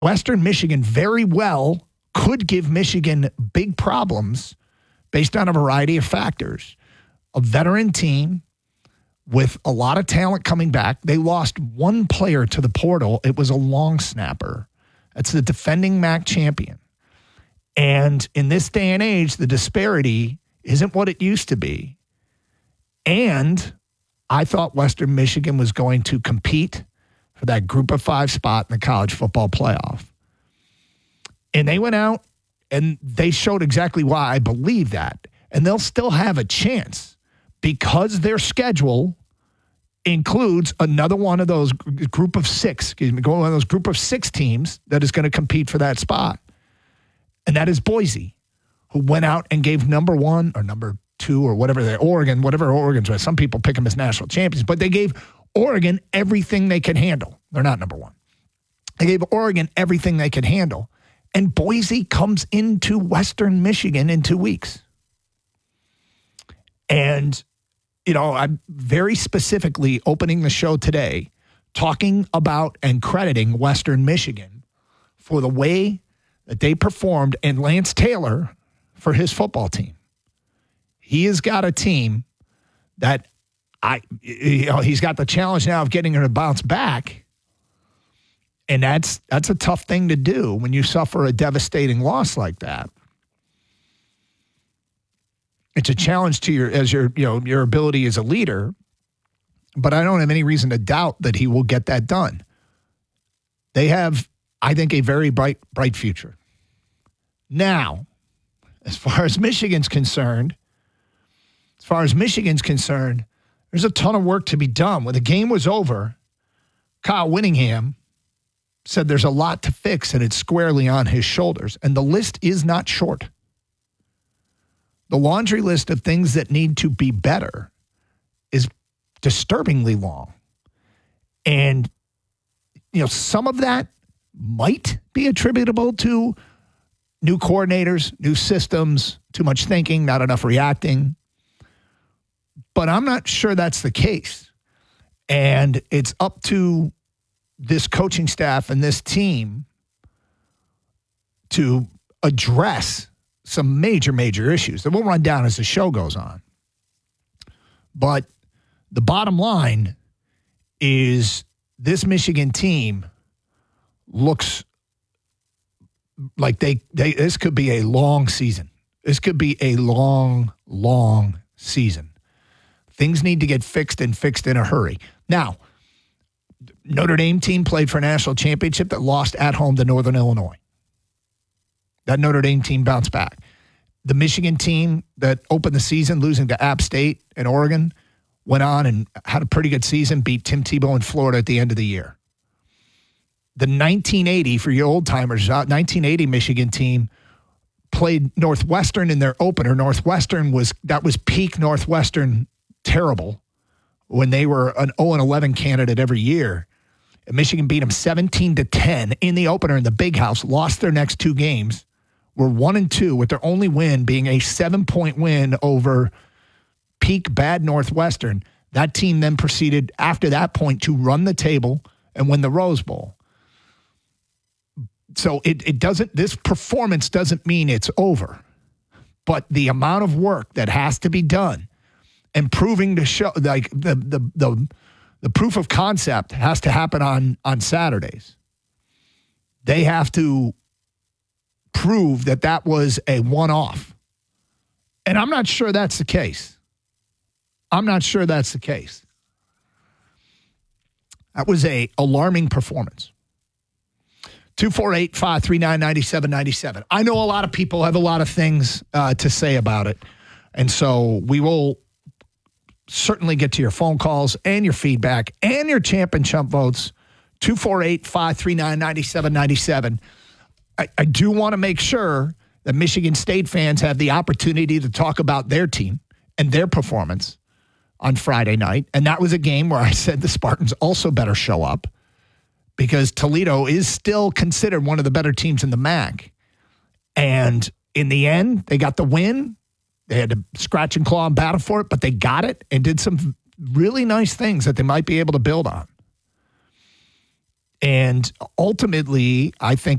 Western Michigan very well could give Michigan big problems based on a variety of factors. A veteran team with a lot of talent coming back. They lost one player to the portal. It was a long snapper. That's the defending MAC champion. And in this day and age, the disparity isn't what it used to be. And I thought Western Michigan was going to compete for that group of 5 spot in the college football playoff. And they went out and they showed exactly why I believe that. And they'll still have a chance because their schedule includes another one of those group of 6, one of those group of 6 teams that is going to compete for that spot. And that is Boise, who went out and gave number 1 or number 2 or whatever Oregon's was. Some people pick them as national champions, but they gave Oregon everything they could handle. They're not number 1. They gave Oregon everything they could handle. And Boise comes into Western Michigan in 2 weeks. And, I'm very specifically opening the show today talking about and crediting Western Michigan for the way that they performed and Lance Taylor for his football team. He has got a team that he's got the challenge now of getting her to bounce back. And that's a tough thing to do when you suffer a devastating loss like that. It's a challenge to your ability as a leader, but I don't have any reason to doubt that he will get that done. They have, I think, a very bright future. Now, as far as Michigan's concerned, there's a ton of work to be done. When the game was over, Kyle Whittingham said there's a lot to fix and it's squarely on his shoulders. And the list is not short. The laundry list of things that need to be better is disturbingly long. And, some of that might be attributable to new coordinators, new systems, too much thinking, not enough reacting. But I'm not sure that's the case. And it's up to this coaching staff and this team to address some major issues that we'll run down as the show goes on. But the bottom line is this Michigan team looks like this could be a long season. This could be a long season. Things need to get fixed in a hurry. Now, Notre Dame team played for a national championship that lost at home to Northern Illinois. That Notre Dame team bounced back. The Michigan team that opened the season losing to App State and Oregon went on and had a pretty good season, beat Tim Tebow in Florida at the end of the year. The 1980, for you old-timers, 1980 Michigan team played Northwestern in their opener. Northwestern was peak Northwestern terrible when they were an 0-11 candidate every year. And Michigan beat them 17-10 in the opener in the Big House, lost their next 2 games, were 1-2 with their only win being a 7-point win over peak bad Northwestern. That team then proceeded after that point to run the table and win the Rose Bowl. So this performance doesn't mean it's over, but the amount of work that has to be done and proving to show, like the proof of concept has to happen on Saturdays. They have to prove that was a one-off. And I'm not sure that's the case. That was a alarming performance. 248-539-9797. I know a lot of people have a lot of things to say about it. And so we will certainly get to your phone calls and your feedback and your champ and chump votes. 248-539-9797. I do want to make sure that Michigan State fans have the opportunity to talk about their team and their performance on Friday night. And that was a game where I said the Spartans also better show up because Toledo is still considered one of the better teams in the MAC. And in the end, they got the win. They had to scratch and claw and battle for it, but they got it and did some really nice things that they might be able to build on. And ultimately, I think